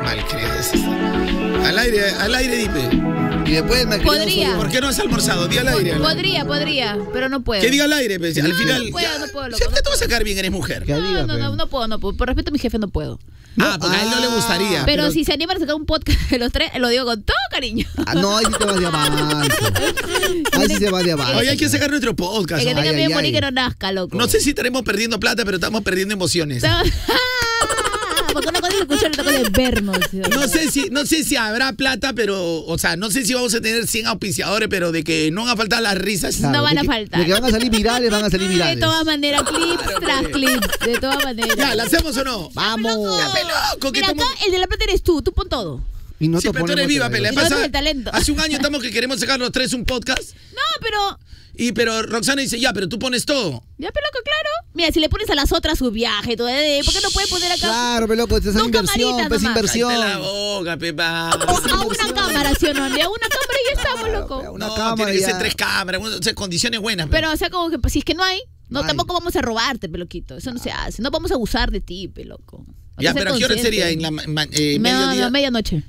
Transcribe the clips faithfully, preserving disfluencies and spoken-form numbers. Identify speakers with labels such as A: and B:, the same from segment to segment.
A: Malcriado. Al aire, al aire, dime.
B: Y después
C: Podría.
A: ¿Por qué no has almorzado? Di al aire.
C: Podría, podría, pero no puedo.
A: Que diga al aire, pues. Al
C: No,
A: final.
C: no puedo,
A: ya,
C: no puedo, loco,
A: siempre
C: no
A: te vas a
C: puedo.
A: sacar bien, eres mujer.
B: Que diga,
C: No, no, no,
B: pe.
C: no puedo, no puedo. Por respeto a mi jefe no puedo.
A: Ah, porque a él no le gustaría.
C: Pero,
A: pero-
C: si se animan a sacar un podcast de los tres, lo digo con todo cariño.
B: Ah, no, ahí sí te vas de avance. Ahí sí se va de avance.
A: Oye, hay que sacar nuestro podcast.
C: El que
A: ¿no?
C: tenga
B: ay,
C: bien
B: ay,
C: morir
B: ay.
C: que no nazca, loco.
A: No sé si estaremos perdiendo plata, pero estamos perdiendo emociones.
C: Porque una cosa es escuchar y otra cosa es vernos.
A: No sé si, no sé si habrá plata, pero, o sea, no sé si vamos a tener cien auspiciadores, pero de que no van a faltar las risas.
C: No van
B: de
C: a
B: que-
C: faltar.
B: De que van a salir virales, van a salir
C: De
B: virales.
C: todas maneras, clips tras clips. De todas maneras.
A: Ya, ¿la hacemos o no?
B: Vamos.
A: Ya, pe, loco, que
C: Mira, acá
A: estamos-
C: el de la plata eres tú. Tú pon todo.
B: Y no
A: Sí,
B: te
A: pero tú eres
B: ponemos
A: viva,
B: todavía.
A: pelea.
C: Y no eres el talento.
A: Hace un año estamos que queremos sacar los tres un podcast.
C: No, pero...
A: Y pero Roxana dice, ya, pero tú pones todo.
C: Ya, pero loco, claro. Mira, si le pones a las otras su viaje, todo, eh, ¿por qué no puedes poner acá?
B: Claro, pero loco, esta es
C: Dos
B: inversión,
C: camaritas
B: pues
C: nomás.
B: inversión.
A: Cállate la boca, pepa.
C: A una cámara, ¿sí o no? A una cámara y ya estamos, loco.
B: Una
A: No,
B: cámara
A: tiene que
B: ya.
A: ser tres cámaras, o sea, condiciones buenas. pe.
C: Pero, o sea, como que pues, si es que no hay, no,
B: No hay.
C: tampoco vamos a robarte, peloquito. Eso no se hace. No vamos a abusar de ti, peloco. Hay
A: Ya,
C: que ser
A: pero ¿a qué hora
C: consciente.
A: sería? ¿En la ma- ma- eh,
C: Me-
A: mediodía?
C: no, medianoche.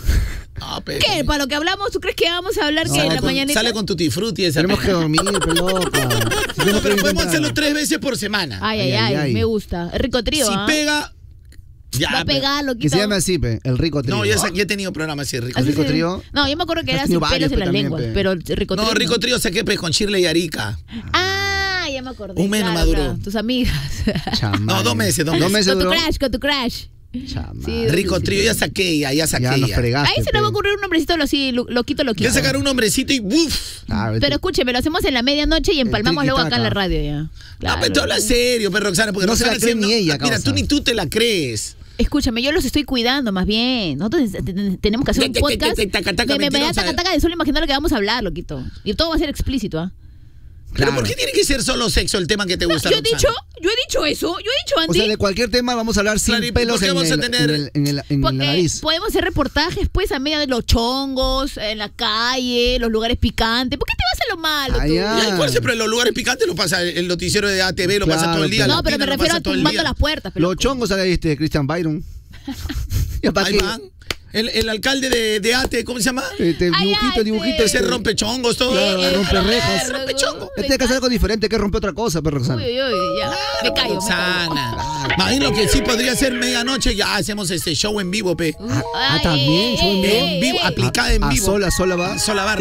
A: No, pe,
C: ¿Qué? ¿Para lo que hablamos? ¿Tú crees que vamos a hablar
B: No,
C: que en
A: Sale
C: la
A: con,
C: mañanita?
A: sale con tutti frutti esa.
B: Tenemos que dormir, peloca.
A: No, pero podemos hacerlo tres veces por semana.
C: Ay, ay,
B: Ay,
C: ay,
B: ay, ay.
C: me gusta. Rico trío,
A: Si
C: ¿ah?
A: pega. Ya,
C: Va a
A: pe-
C: pegar, loquito.
B: Que se llame así, pe, el rico trío.
A: No, ya, sa- ya he tenido programas así, Rico
B: ¿El
C: Así
B: rico
C: se-
B: trío?
C: No, yo me acuerdo que
B: Has
C: era
B: tenido
C: sin pelos
B: varios,
C: en la
B: pe,
C: lengua.
B: también, pe.
C: Pero el rico trío.
A: No, Rico Trío saqué pues, con Shirley y Arica.
C: Ah, ya me acordé.
A: Un mes
C: claro,
A: nomás duró.
C: claro, tus amigas.
B: Chamán.
A: No, dos meses, dos
B: Dos
A: meses.
B: meses
C: Con tu
B: duró.
C: crash, con tu crash.
B: Chamán.
C: Sí,
A: Rico Trío, ya saqué, ya, ya saqué.
B: Ya nos
A: ya.
B: fregaste.
C: Ahí se nos va a
B: pe.
C: ocurrir un nombrecito así, lo- loquito, loquito.
A: Ya sacar un hombrecito y ¡buf!
B: Claro,
C: Pero escúcheme, lo hacemos en la medianoche y empalmamos luego acá en la radio ya.
A: No,
C: Claro.
A: pero tú hablas serio, pero Roxana, porque
B: No se la
A: Roxana
B: cree
A: siempre-
B: ni ella,
A: Mira,
B: causa.
A: tú ni tú te la crees.
C: Escúchame, yo los estoy cuidando más bien. Nosotros te- te- tenemos que hacer un
A: Te- te- te-
C: podcast
A: te- taca, taca,
C: de me
A: mentirosa.
C: taca, taca de solo imaginar lo que vamos a hablar, loquito. Y todo va a ser explícito, ¿ah?
A: Pero
B: Claro.
A: ¿por qué tiene que ser solo sexo el tema que te
C: No,
A: gusta,
C: yo he
A: Roxana?
C: dicho, yo he dicho eso, yo he dicho,
B: O
C: Andy.
B: sea, de cualquier tema vamos a hablar sin
A: Claro, ¿y por
B: pelos
A: qué
B: en,
A: vamos a
B: el,
A: tener-
B: en, el- en el- en la
C: Porque
B: nariz.
C: podemos hacer reportajes, pues, a medio de los chongos, en la calle, los lugares picantes. ¿Por qué te vas a lo malo,
B: Ah,
C: tú?
B: ya.
A: Ya, ¿cuál siempre los lugares picantes lo pasa el noticiero de A T V, lo pasa
B: Claro,
A: todo el día.
B: pero-
C: No, pero me
A: Latina lo
C: refiero
A: pasa
C: a
A: todo el
C: tumbando
A: día.
C: las puertas.
B: Los
C: peloco.
B: chongos sale este Christian Byron. ¿Y para
A: Ahí
B: qué?
A: van. El, el alcalde de, de A T E, ¿cómo se llama?
B: Este,
C: Ay,
B: dibujito,
C: ay,
B: dibujito.
A: Ese
B: este.
A: rompe chongos, todo.
B: Claro,
C: Eh,
B: rompe
C: pero,
B: rejas.
C: claro,
A: Rompe chongo.
C: me
B: Este hay que hacer algo diferente, que rompe otra cosa, pero Roxana.
C: Uy, uy, uy, ya. Me callo, me callo.
A: Sana. Más bien lo que sí podría ser medianoche, ya hacemos este show en vivo, pe.
B: Ah,
C: Ay,
B: también,
C: ey,
B: show en
C: ey,
B: vivo.
C: ey,
A: En vivo,
C: ey.
A: aplicada en
B: A
A: vivo.
B: sola, sola va.
A: Sola va,